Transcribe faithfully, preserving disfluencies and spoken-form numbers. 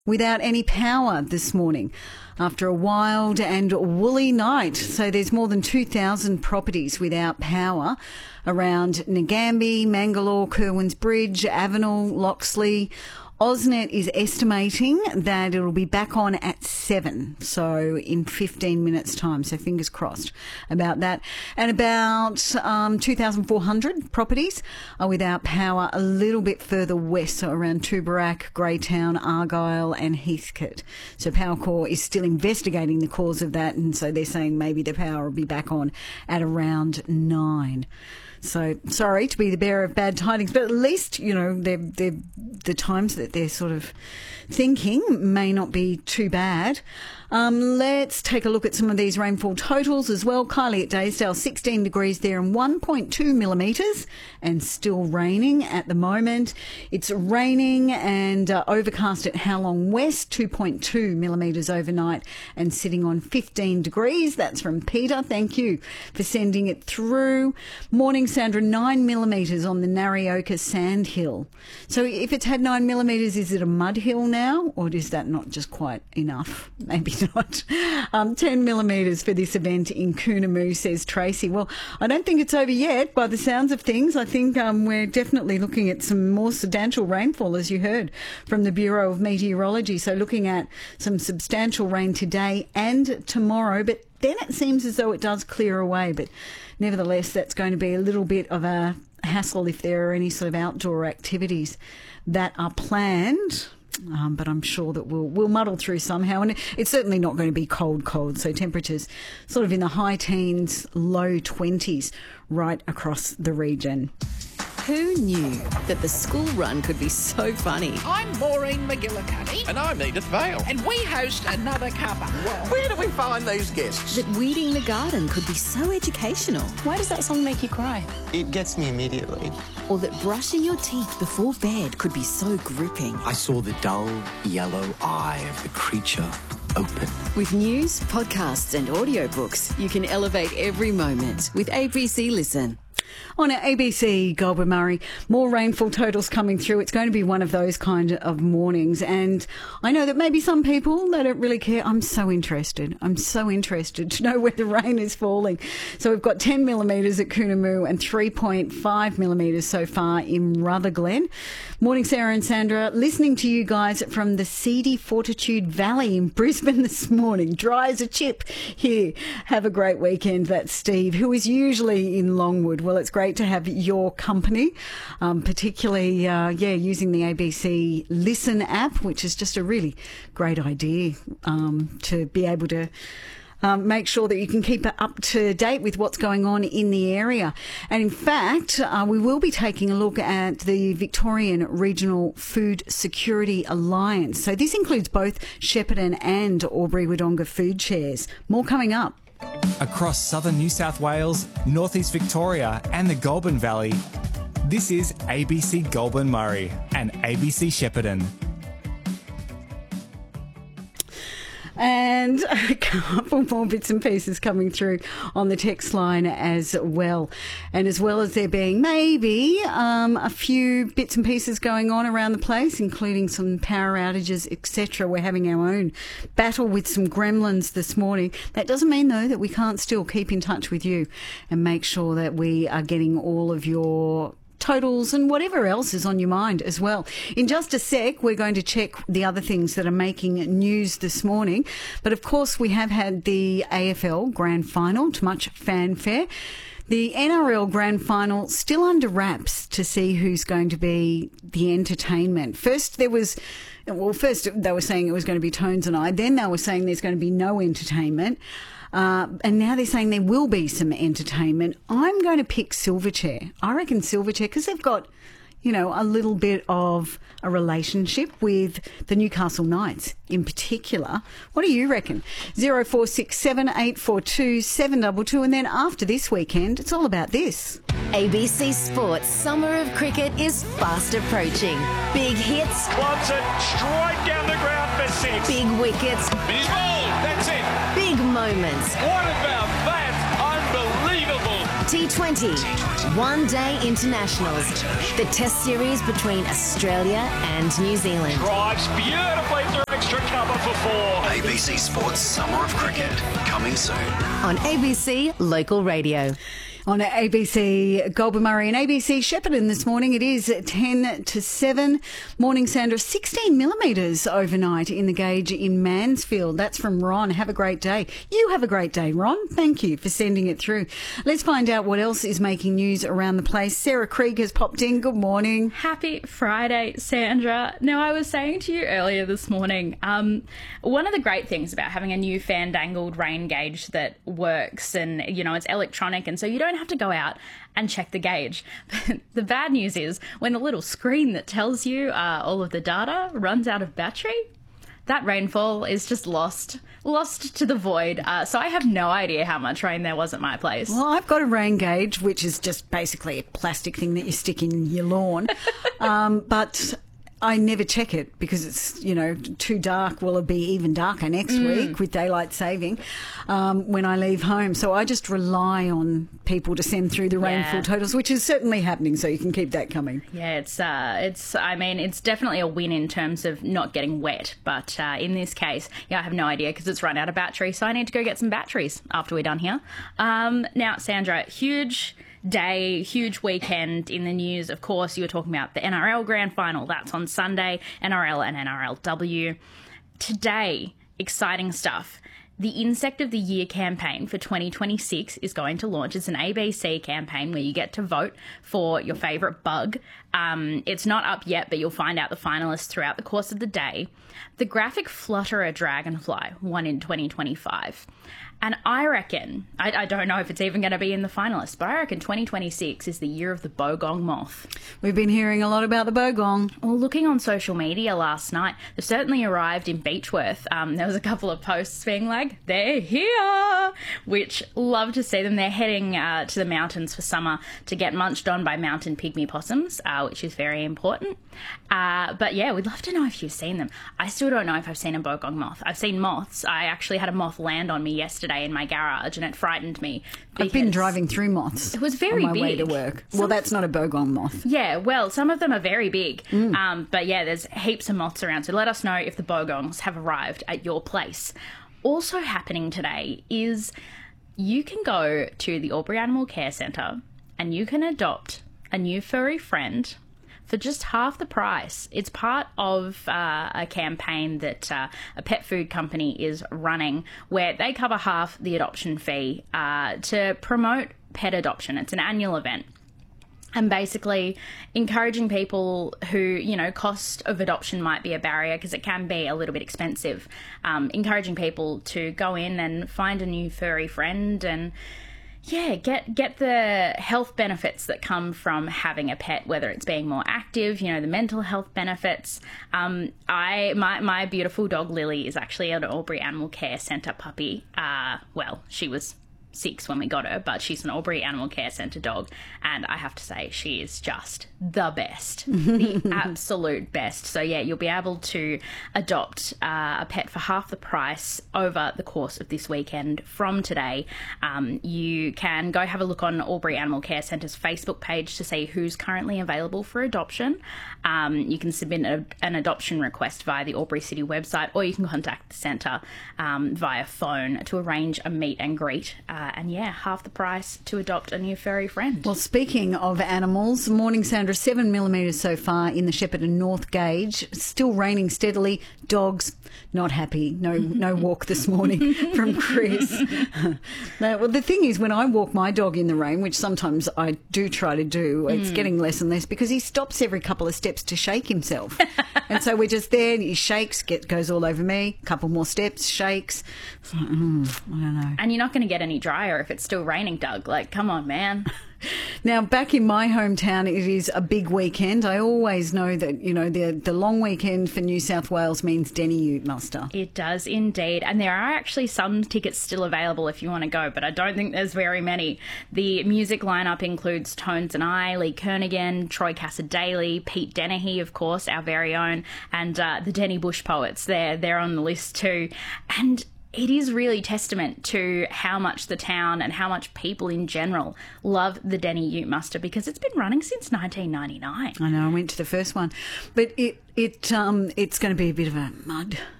without any power this morning after a wild and woolly night. So there's more than two thousand properties without power around Nagambie, Mangalore, Curwins Bridge, Avenel, Loxley. AusNet is estimating that it'll be back on at seven, so in fifteen minutes' time, so fingers crossed about that. And about um, two thousand four hundred properties are without power a little bit further west, so around Tooborac, Greytown, Argyle and Heathcote. So Powercor is still investigating the cause of that, and so they're saying maybe the power will be back on at around nine. So sorry to be the bearer of bad tidings, but at least, you know, they're, they're, the times that they're sort of thinking may not be too bad. Um, let's take a look at some of these rainfall totals as well. Kylie at Daysdale, sixteen degrees there and one point two millimetres, and still raining at the moment. It's raining and uh, overcast at Howlong West, two point two millimetres overnight and sitting on fifteen degrees. That's from Peter. Thank you for sending it through. Morning, Sandra, nine millimetres on the Narioka Sand Hill. So if it's had nine millimetres, is it a mud hill now, or is that not just quite enough? Maybe not. Um, ten millimetres for this event in Coonamoo, says Tracy. Well, I don't think it's over yet by the sounds of things. I think um, we're definitely looking at some more substantial rainfall, as you heard from the Bureau of Meteorology. So looking at some substantial rain today and tomorrow, but then it seems as though it does clear away. But nevertheless, that's going to be a little bit of a hassle if there are any sort of outdoor activities that are planned. Um, but I'm sure that we'll we'll muddle through somehow, and it's certainly not going to be cold, cold. So temperatures sort of in the high teens, low twenties, right across the region. Who knew that the school run could be so funny? I'm Maureen McGillicuddy. And I'm Edith Vale. And we host Another Cuppa. Where do we find these guests? That weeding the garden could be so educational. Why does that song make you cry? It gets me immediately. Or that brushing your teeth before bed could be so gripping. I saw the dull yellow eye of the creature open. With news, podcasts and audiobooks, you can elevate every moment with A B C Listen. On A B C, Goulburn Murray, more rainfall totals coming through. It's going to be one of those kind of mornings. And I know that maybe some people, they don't really care. I'm so interested. I'm so interested to know where the rain is falling. So we've got ten millimetres at Coonamoo and three point five millimetres so far in Rutherglen. Morning, Sarah and Sandra. Listening to you guys from the seedy Fortitude Valley in Brisbane this morning. Dry as a chip here. Have a great weekend. That's Steve, who is usually in Longwood. Well, it's great to have your company, um, particularly, uh, yeah, using the A B C Listen app, which is just a really great idea um, to be able to Um, make sure that you can keep up to date with what's going on in the area. And in fact, uh, we will be taking a look at the Victorian Regional Food Security Alliance. So this includes both Shepparton and Albury-Wodonga food chairs. More coming up. Across southern New South Wales, northeast Victoria and the Goulburn Valley, this is A B C Goulburn Murray and A B C Shepparton. And a couple more bits and pieces coming through on the text line as well. And as well as there being maybe um, a few bits and pieces going on around the place, including some power outages, et cetera. We're having our own battle with some gremlins this morning. That doesn't mean, though, that we can't still keep in touch with you and make sure that we are getting all of your totals and whatever else is on your mind as well. In just a sec, we're going to check the other things that are making news this morning. But of course, we have had the A F L Grand Final to much fanfare. The N R L Grand Final still under wraps to see who's going to be the entertainment. First, there was... Well, first they were saying it was going to be Tones and I. Then they were saying there's going to be no entertainment. Uh, and now they're saying there will be some entertainment. I'm going to pick Silverchair. I reckon Silverchair, because they've got, you know, a little bit of a relationship with the Newcastle Knights in particular. What do you reckon? zero four six seven eight four two seven two two. And then after this weekend, it's all about this. A B C Sports Summer of Cricket is fast approaching. Big hits. Clubs it straight down the ground for six. Big wickets. He's bowled. That's it. Big moments. What about that? Unbelievable. T twenty. One Day Internationals. The Test series between Australia and New Zealand. Drives beautifully through the four. A B C Sports Summer of Cricket, coming soon. On A B C Local Radio. On A B C Goulburn Murray and A B C Shepparton this morning, it is ten to seven. Morning, Sandra. sixteen millimetres overnight in the gauge in Mansfield. That's from Ron. Have a great day. You have a great day, Ron. Thank you for sending it through. Let's find out what else is making news around the place. Sarah Krieg has popped in. Good morning. Happy Friday, Sandra. Now, I was saying to you earlier this morning, um, one of the great things about having a new fandangled rain gauge that works and, you know, it's electronic and so you don't have to go out and check the gauge. But the bad news is when the little screen that tells you uh, all of the data runs out of battery, that rainfall is just lost, lost to the void. Uh, so I have no idea how much rain there was at my place. Well, I've got a rain gauge, which is just basically a plastic thing that you stick in your lawn. um, but I never check it because it's, you know, too dark. Will it be even darker next mm. week with daylight saving um, when I leave home? So I just rely on people to send through the yeah. rainfall totals, which is certainly happening. So you can keep that coming. Yeah, it's, uh, it's. I mean, it's definitely a win in terms of not getting wet. But uh, in this case, yeah, I have no idea because it's run out of battery. So I need to go get some batteries after we're done here. Um, now, Sandra, huge day, huge weekend in the news. Of course, you were talking about the N R L Grand Final. That's on Sunday, N R L and N R L W. Today, exciting stuff. The Insect of the Year campaign for twenty twenty-six is going to launch. It's an A B C campaign where you get to vote for your favourite bug. Um, it's not up yet, but you'll find out the finalists throughout the course of the day. The graphic Flutterer Dragonfly won in twenty twenty-five. And I reckon, I, I don't know if it's even going to be in the finalists, but I reckon twenty twenty-six is the year of the bogong moth. We've been hearing a lot about the bogong. Well, looking on social media last night, they've certainly arrived in Beechworth. Um, there was a couple of posts being like, they're here, which love to see them. They're heading uh, to the mountains for summer to get munched on by mountain pygmy possums, uh, which is very important. Uh, but yeah, we'd love to know if you've seen them. I still don't know if I've seen a bogong moth. I've seen moths. I actually had a moth land on me yesterday in my garage and it frightened me. I've been driving through moths. It was very on my big. way to work. Some, well, that's not a bogong moth. Yeah, well, some of them are very big. Mm. Um, but yeah, there's heaps of moths around. So let us know if the bogongs have arrived at your place. Also happening today is you can go to the Albury Animal Care Centre and you can adopt a new furry friend for just half the price. It's part of uh, a campaign that uh, a pet food company is running where they cover half the adoption fee uh, to promote pet adoption. It's an annual event. And basically encouraging people who, you know, cost of adoption might be a barrier because it can be a little bit expensive. Um, encouraging people to go in and find a new furry friend and yeah, get get the health benefits that come from having a pet, whether it's being more active, you know, the mental health benefits. Um, I my my beautiful dog Lily is actually an Albury Animal Care Centre puppy. Uh, well, she was six when we got her, but she's an Albury Animal Care Centre dog, and I have to say she is just the best, the absolute best. So yeah, you'll be able to adopt uh, a pet for half the price over the course of this weekend from today. Um, you can go have a look on Albury Animal Care Centre's Facebook page to see who's currently available for adoption. Um, you can submit a, an adoption request via the Albury City website, or you can contact the centre um, via phone to arrange a meet and greet. Uh, and yeah, half the price to adopt a new furry friend. Well, speaking of animals, morning, Sandra, seven millimetres so far in the Shepparton North gauge. Still raining steadily. Dogs not happy. No, no walk this morning from Chris. Now, well, the thing is, when I walk my dog in the rain, which sometimes I do try to do, it's mm. getting less and less because he stops every couple of steps to shake himself. And so we're just there and he shakes, get, goes all over me, a couple more steps, shakes. It's like, mm, I don't know. And you're not going to get any drier if it's still raining, Doug. Like, come on, man. Now, back in my hometown, it is a big weekend. I always know that, you know, the the long weekend for New South Wales means Denny Ute Muster. It does indeed. And there are actually some tickets still available if you want to go, but I don't think there's very many. The music lineup includes Tones and I, Lee Kernaghan, Troy Cassar-Daley, Pete Dennehy, of course, our very own, and uh, the Denny Bush Poets. They're, they're on the list too. And it is really testament to how much the town and how much people in general love the Denny Ute Muster because it's been running since nineteen ninety-nine. I know, I went to the first one. But it it um it's going to be a bit of a mud